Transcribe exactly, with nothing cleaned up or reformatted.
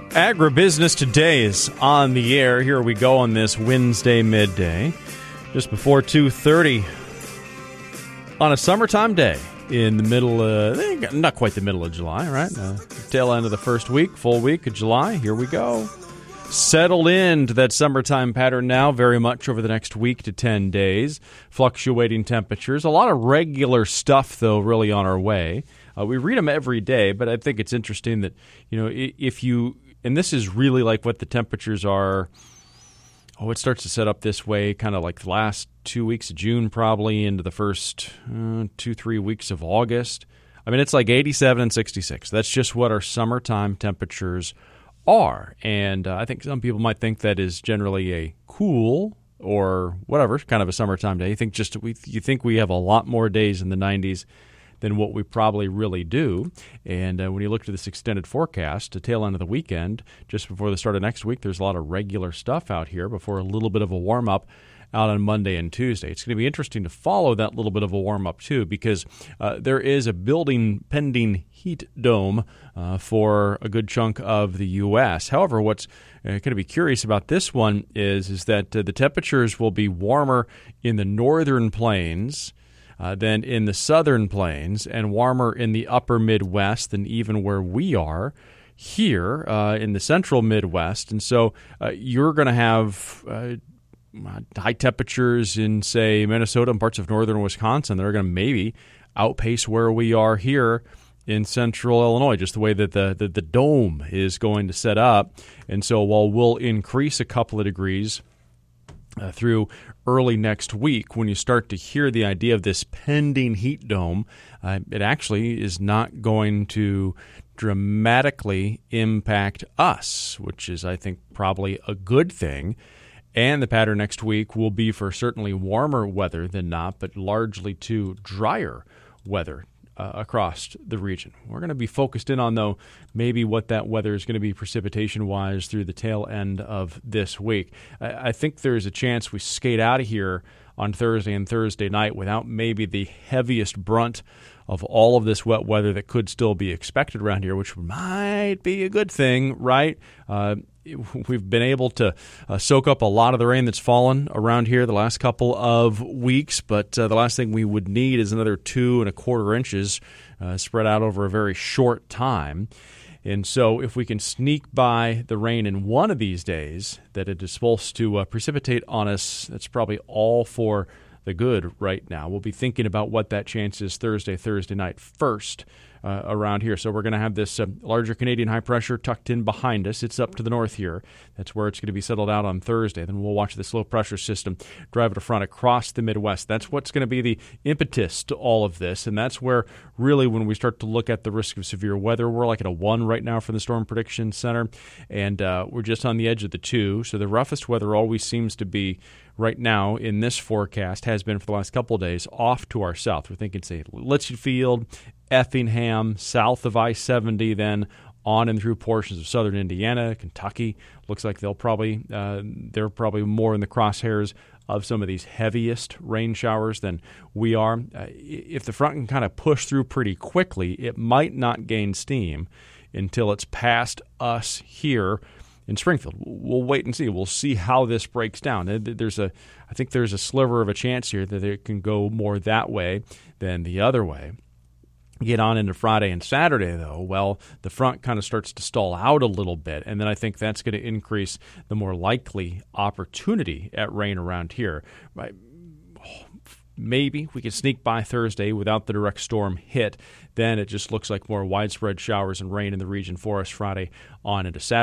Agribusiness Today is on the air. Here we go on this Wednesday midday, just before two thirty on a summertime day in the middle, uh, not quite the middle of July, right? Uh, tail end of the first week, full week of July. Here we go. Settled into that summertime pattern now very much over the next week to ten days. Fluctuating temperatures. A lot of regular stuff, though, really on our way. Uh, we read them every day, but I think it's interesting that, you know, if you... And this is really like what the temperatures are. Oh, it starts to set up this way, kind of like the last two weeks of June, probably into the first uh, two, three weeks of August. I mean, it's like eighty-seven and sixty-six. That's just what our summertime temperatures are. And uh, I think some people might think that is generally a cool or whatever kind of a summertime day. You think just we, you think we have a lot more days in the nineties than what we probably really do. And uh, when you look to this extended forecast, to tail end of the weekend, just before the start of next week, there's a lot of regular stuff out here before a little bit of a warm-up out on Monday and Tuesday. It's going to be interesting to follow that little bit of a warm-up, too, because uh, there is a building pending heat dome uh, for a good chunk of the U S. However, what's uh, going to be curious about this one is, is that uh, the temperatures will be warmer in the northern plains Uh, than in the southern plains, and warmer in the upper Midwest than even where we are here uh, in the central Midwest. And so uh, you're going to have uh, high temperatures in, say, Minnesota and parts of northern Wisconsin that are going to maybe outpace where we are here in central Illinois, just the way that the, the, the dome is going to set up. And so while we'll increase a couple of degrees Uh, through early next week, when you start to hear the idea of this pending heat dome, uh, it actually is not going to dramatically impact us, which is, I think, probably a good thing. And the pattern next week will be for certainly warmer weather than not, but largely to drier weather Uh, across the region. We're going to be focused in on, though, maybe what that weather is going to be precipitation-wise through the tail end of this week. I, I think there's a chance we skate out of here on Thursday and Thursday night without maybe the heaviest brunt of all of this wet weather that could still be expected around here, which might be a good thing, right? Uh, we've been able to uh, soak up a lot of the rain that's fallen around here the last couple of weeks, but uh, the last thing we would need is another two and a quarter inches uh, spread out over a very short time. And so if we can sneak by the rain in one of these days that it is supposed to uh, precipitate on us, that's probably all for the good right now. We'll be thinking about what that chance is Thursday, Thursday night first uh, around here. So we're going to have this uh, larger Canadian high pressure tucked in behind us. It's up to the north here. That's where it's going to be settled out on Thursday. Then we'll watch this low pressure system drive to front across the Midwest. That's what's going to be the impetus to all of this. And that's where really when we start to look at the risk of severe weather, we're like at a one right now for the Storm Prediction Center. And uh, we're just on the edge of the two. So the roughest weather always seems to be right now in this forecast, has been for the last couple of days, off to our south. We're thinking, say, Litchfield, Effingham, south of I seventy, then on and through portions of southern Indiana, Kentucky. Looks like they'll probably uh, they're probably more in the crosshairs of some of these heaviest rain showers than we are. Uh, if the front can kind of push through pretty quickly, it might not gain steam until it's past us here in Springfield. We'll wait and see. We'll see how this breaks down. There's a, I think there's a sliver of a chance here that it can go more that way than the other way. Get on into Friday and Saturday, though, well, the front kind of starts to stall out a little bit, and then I think that's going to increase the more likely opportunity at rain around here. Right? Maybe we can sneak by Thursday without the direct storm hit. Then it just looks like more widespread showers and rain in the region for us Friday on into Saturday.